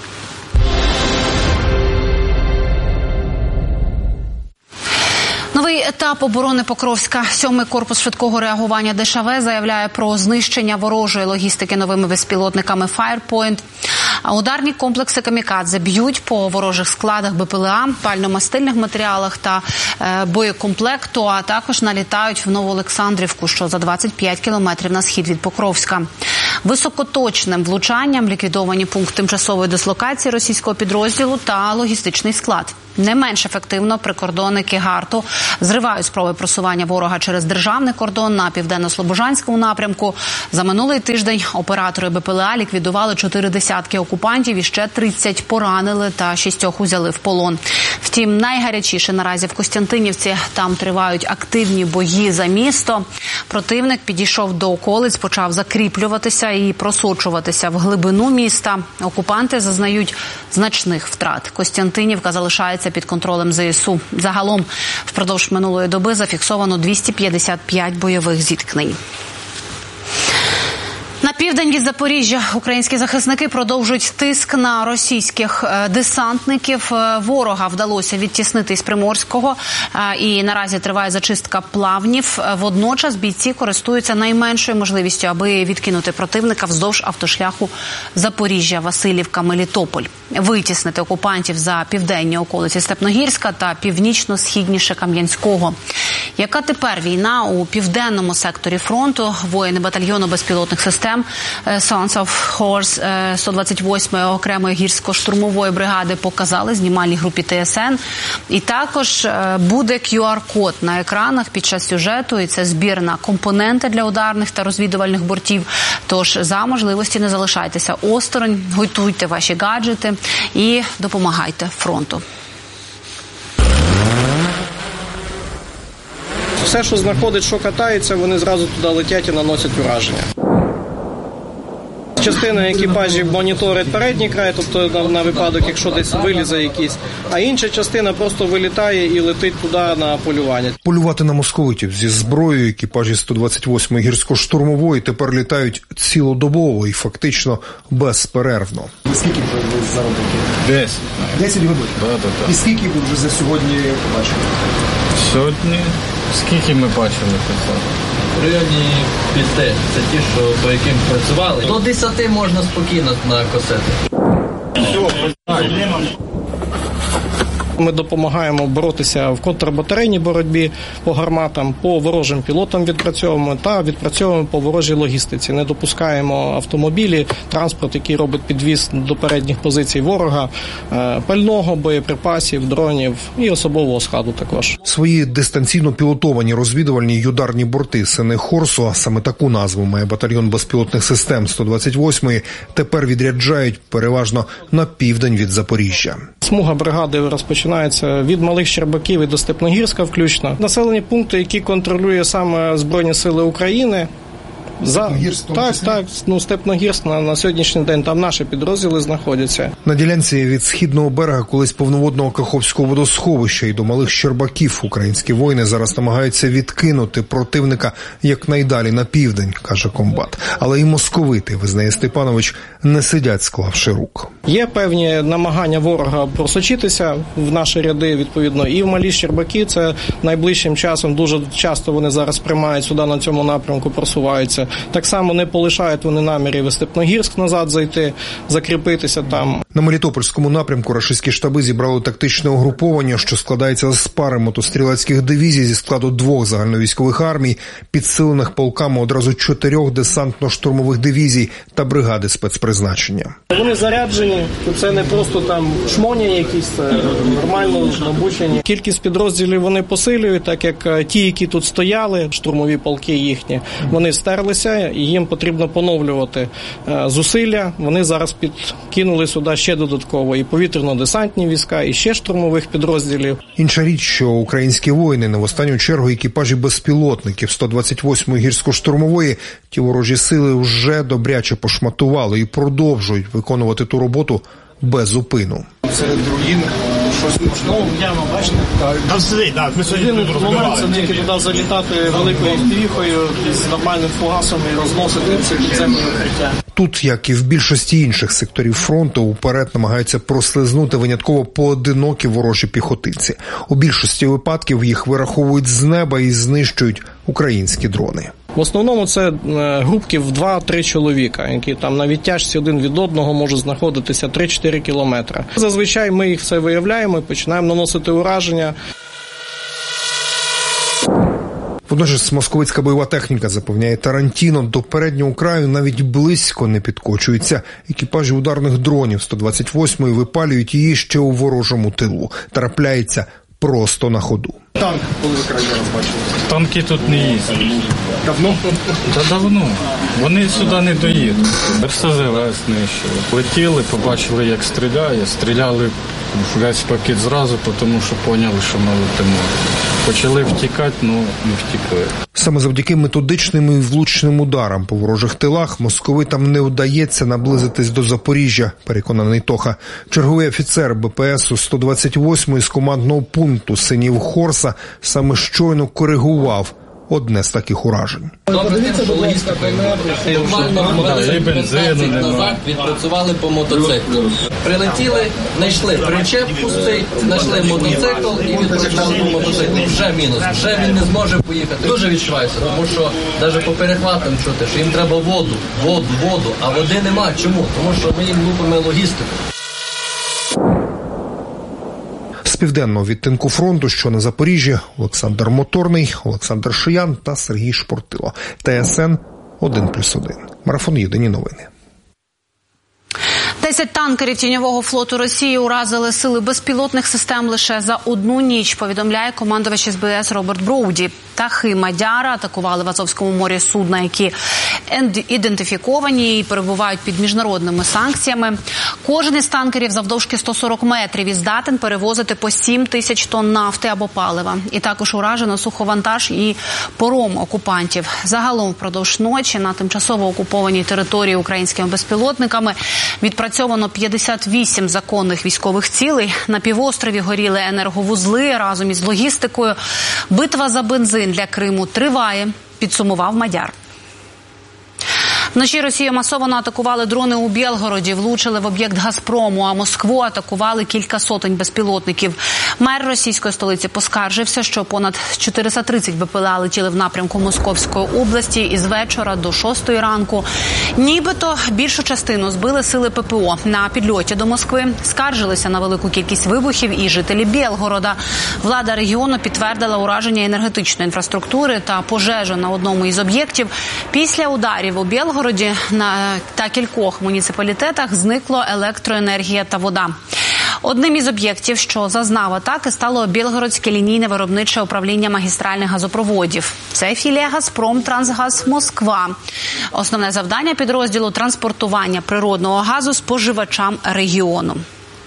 Новий етап оборони Покровська. Сьомий корпус швидкого реагування ДШВ заявляє про знищення ворожої логістики новими безпілотниками «Фаєрпойнт». А ударні комплекси «Камікадзе» б'ють по ворожих складах БПЛА, пально-мастильних матеріалах та е, боєкомплекту, а також налітають в Новоолександрівку, що за двадцять п'ять кілометрів на схід від Покровська. Високоточним влучанням ліквідовані пункт тимчасової дислокації російського підрозділу та логістичний склад. Не менш ефективно прикордонники ГАРТу зривають спроби просування ворога через державний кордон на південно-слобожанському напрямку. За минулий тиждень оператори БПЛА ліквідували чотири десятки окупантів і ще тридцять поранили та шістьох узяли в полон. Втім, найгарячіше наразі в Костянтинівці. Там тривають активні бої за місто. Противник підійшов до околиць, почав закріплюватися і просочуватися в глибину міста. Окупанти зазнають значних втрат. Костянтинівка залишається під контролем ЗСУ. Загалом впродовж минулої доби зафіксовано двісті п'ятдесят п'ять бойових зіткнень. На південь від Запоріжжя українські захисники продовжують тиск на російських десантників. Ворога вдалося відтіснити із Приморського, і наразі триває зачистка плавнів. Водночас бійці користуються найменшою можливістю, аби відкинути противника вздовж автошляху Запоріжжя-Василівка-Мелітополь. Витіснити окупантів за південні околиці Степногірська та північно-східніше Кам'янського. Яка тепер війна у південному секторі фронту? Воїни батальйону безпілотних систем Sons of Horse сто двадцять восьмої окремої гірсько-штурмової бригади показали знімальній групі ТСН. І також буде кю ар-код на екранах під час сюжету, і це збір на компоненти для ударних та розвідувальних бортів. Тож за можливості не залишайтеся осторонь, готуйте ваші гаджети і допомагайте фронту. Все, що знаходить, що катається, вони зразу туди летять і наносять ураження. Частина екіпажів моніторить передній край, тобто на, на випадок, якщо десь вилізе якийсь, а інша частина просто вилітає і летить туди на полювання. Полювати на московитів зі зброєю екіпажі сто двадцять восьмої гірсько-штурмової тепер літають цілодобово і фактично безперервно. Скільки ви заробили? Десять. Десять годин? Да, да, да. І скільки ви вже за сьогодні побачили? Сьогодні? Скільки ми бачили? В районі п'яти. Це ті, що по яким працювали. До десяти можна спокійно на косети. Ми допомагаємо боротися в контрбатарейній боротьбі по гарматам, по ворожим пілотам відпрацьовуємо та відпрацьовуємо по ворожій логістиці. Не допускаємо автомобілі, транспорт, який робить підвіз до передніх позицій ворога, пального, боєприпасів, дронів і особового складу також. Свої дистанційно пілотовані розвідувальні й ударні борти «Сини Хорсу», саме таку назву має батальйон безпілотних систем сто двадцять восьмої, тепер відряджають переважно на південь від Запоріжжя. Смуга бригади розпочинається від Малих Щербаків і до Степногірська включно. Населені пункти, які контролює саме Збройні сили України. За... Так, так, ну, Степногірськ на, на сьогоднішній день, там наші підрозділи знаходяться. На ділянці від східного берега колись повноводного Каховського водосховища і до Малих Щербаків українські воїни зараз намагаються відкинути противника якнайдалі на південь, каже комбат. Але і московити, визнає Степанович, не сидять, склавши рук. Є певні намагання ворога просочитися в наші ряди, відповідно, і в Малі Щербаки. Це найближчим часом, дуже часто вони зараз приймають сюди, на цьому напрямку просуваються. Так само не полишають вони намірів в Степногірськ назад зайти, закріпитися там. На Мелітопольському напрямку рашистські штаби зібрали тактичне угруповання, що складається з пари мотострілецьких дивізій зі складу двох загальновійськових армій, підсилених полками одразу чотирьох десантно-штурмових дивізій та бригади спецпризначення. Вони заряджені, це не просто там шмоні якісь, нормально обучені. Кількість підрозділів вони посилюють, так як ті, які тут стояли, штурмові полки їхні, вони стерлися, і їм потрібно поновлювати зусилля. Вони зараз підкинули сюди ще додатково і повітряно-десантні війська, і ще штурмових підрозділів. Інша річ, що українські воїни, не в останню чергу екіпажі безпілотників сто двадцять восьмої гірсько-штурмової, ті ворожі сили вже добряче пошматували і продовжують виконувати ту роботу без зупину. Серед руїн щось можливо, яма, бачите? Там сидить, так, ми сьогодні тут розбивали. Це тільки туди залітати великою впівхою з нормальним фугасом і розносити це підземне укриття. Тут, як і в більшості інших секторів фронту, уперед намагаються прослизнути винятково поодинокі ворожі піхотинці. У більшості випадків їх вираховують з неба і знищують українські дрони. В основному це групки в два-три чоловіка, які там на відтяжці один від одного можуть знаходитися три-чотири кілометри. Зазвичай ми їх все виявляємо і починаємо наносити ураження. Водночас московицька бойова техніка, запевняє Тарантіно, до переднього краю навіть близько не підкочується. Екіпажі ударних дронів сто двадцять восьмої випалюють її ще у ворожому тилу. Трапляється просто на ходу. Танк, коли ви крайній раз бачили? Танки тут не їздять. Давно? Та давно. Вони сюди не доїдуть. РСЗВ знищили. Летіли, побачили, як стріляє. Стріляли весь пакет зразу, тому що поняли, що ми летимо. Почали втікати, але не втікли. Саме завдяки методичним і влучним ударам по ворожих тилах московитам не вдається наблизитись до Запоріжжя, переконаний Тоха. Черговий офіцер БПСу сто двадцять восьмої з командного пункту «Синів Хорса» саме щойно коригував одне з таких уражень. Добре, що логістика нормально, ми бензину назад відпрацювали по мотоциклу. Прилетіли, знайшли причеп пустий, знайшли мотоцикл і відпрацювали по мотоциклу. Вже мінус, вже він не зможе поїхати. Дуже відчувається, тому що навіть по перехватам чути, що їм треба воду, воду, воду, а води нема. Чому? Тому що ми їм лупимо логістику. З південного відтинку фронту, що на Запоріжжі, Олександр Моторний, Олександр Шиян та Сергій Шпортило. ТСН один плюс один. Марафон «Єдині новини». Десять танкерів тіньового флоту Росії уразили сили безпілотних систем лише за одну ніч, повідомляє командувач ес бе ес Роберт Броуді. Птахи Мадяра атакували в Азовському морі судна, які ідентифіковані і перебувають під міжнародними санкціями. Кожен із танкерів завдовжки сто сорок метрів і здатен перевозити по сім тисяч тонн нафти або палива. І також уражено суховантаж і паром окупантів. Загалом впродовж ночі на тимчасово окупованій території українськими безпілотниками відпрацьовано п'ятдесят вісім законних військових цілей. На півострові горіли енерговузли разом із логістикою. Битва за бензин для Криму триває, підсумував Мадяр. Вночі Росію масово атакували дрони у Білгороді, влучили в об'єкт «Газпрому», а Москву атакували кілька сотень безпілотників. Мер російської столиці поскаржився, що понад чотириста тридцять БПЛА летіли в напрямку Московської області із вечора до шостої ранку. Нібито більшу частину збили сили ППО. На підльоті до Москви скаржилися на велику кількість вибухів і жителі Білгорода. Влада регіону підтвердила ураження енергетичної інфраструктури та пожежу на одному із об'єктів. Після ударів у Білгороді та кількох муніципалітетах зникло електроенергія та вода. Одним із об'єктів, що зазнав атаки, стало Білгородське лінійне виробниче управління магістральних газопроводів. Це філія «Газпром Трансгаз Москва». Основне завдання підрозділу – транспортування природного газу споживачам регіону.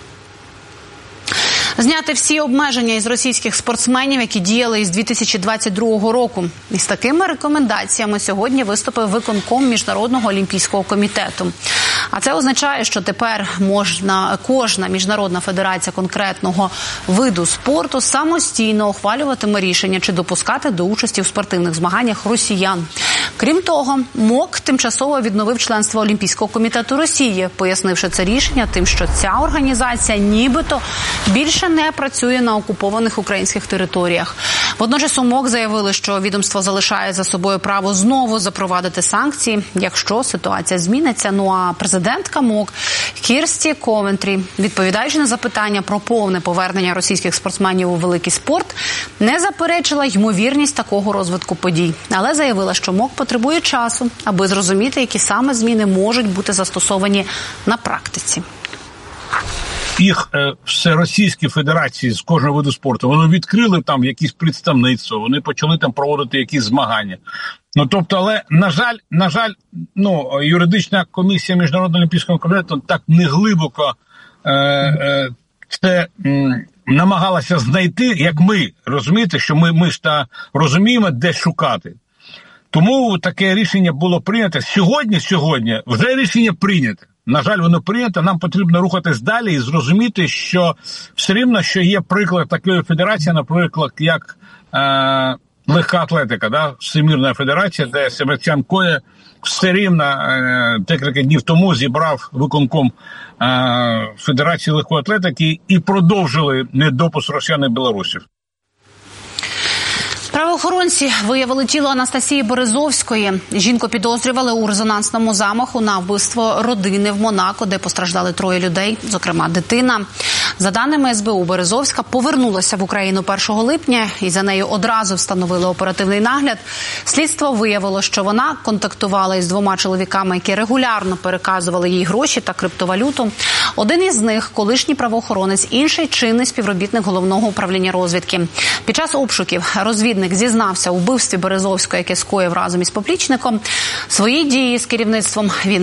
Зняти всі обмеження із російських спортсменів, які діяли із дві тисячі двадцять другого року. Із такими рекомендаціями сьогодні виступив виконком Міжнародного олімпійського комітету. А це означає, що тепер можна кожна міжнародна федерація конкретного виду спорту самостійно ухвалюватиме рішення, чи допускати до участі в спортивних змаганнях росіян. Крім того, МОК тимчасово відновив членство Олімпійського комітету Росії, пояснивши це рішення тим, що ця організація нібито більше не працює на окупованих українських територіях. Водночас у МОК заявили, що відомство залишає за собою право знову запровадити санкції, якщо ситуація зміниться. Ну а президентка МОК Кірсті Ковентрі, відповідаючи на запитання про повне повернення російських спортсменів у великий спорт, не заперечила ймовірність такого розвитку подій, але заявила, що МОК потребує часу, аби зрозуміти, які саме зміни можуть бути застосовані на практиці. Їх е, всеросійські федерації з кожного виду спорту, вони відкрили там якісь представництво, вони почали там проводити якісь змагання. Ну, тобто, але, на жаль, на жаль, ну, юридична комісія Міжнародного олімпійського комітету так неглибоко е, е, це м, намагалася знайти, як ми, розумієте, що ми, ми ж та розуміємо, де шукати. Тому таке рішення було прийнято. Сьогодні, сьогодні вже рішення прийнято. На жаль, воно прийнято, нам потрібно рухатись далі і зрозуміти, що все рівно, що є приклад такої федерації, наприклад, як е, легка атлетика, да? Всемірна федерація, де Себастьян Коє все рівно е, декілька днів тому зібрав виконком е, Федерації легкої атлетики і продовжили недопуск росіян і білорусів. Правоохоронці виявили тіло Анастасії Березовської. Жінку підозрювали у резонансному замаху на вбивство родини в Монако, де постраждали троє людей, зокрема дитина. За даними ес бе у, Березовська повернулася в Україну першого липня і за нею одразу встановили оперативний нагляд. Слідство виявило, що вона контактувала із двома чоловіками, які регулярно переказували їй гроші та криптовалюту. Один із них – колишній правоохоронець, інший – чинний співробітник Головного управління розвідки. Під час обшуків розвідник зізнався у вбивстві Березовської, яке скоїв разом із поплічником. Свої дії з керівництвом він